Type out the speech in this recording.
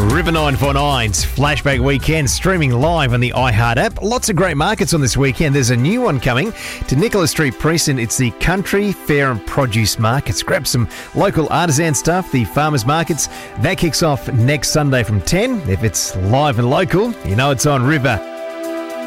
River 949's Flashback Weekend, streaming live on the iHeart app. Lots of great markets on this weekend. There's a new one coming to Nicholas Street Precinct. It's the Country Fair and Produce Markets. Grab some local artisan stuff, the farmers markets. That kicks off next Sunday from 10. If it's live and local, you know it's on River.